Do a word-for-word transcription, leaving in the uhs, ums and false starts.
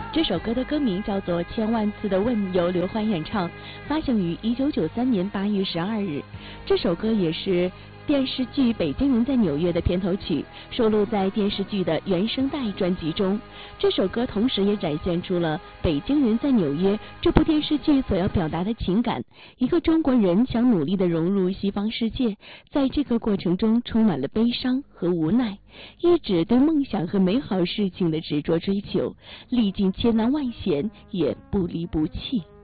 这首歌的歌名叫做《千万次的问》，由刘欢演唱，发行于一九九三年八月十二日。这首歌也是电视剧《北京人在纽约》的片头曲，收录在电视剧的原声带专辑中。这首歌同时也展现出了《北京人在纽约》这部电视剧所要表达的情感：一个中国人想努力地融入西方世界，在这个过程中充满了悲伤和无奈，一直对梦想和美好事情的执着追求，历尽千难万险也不离不弃。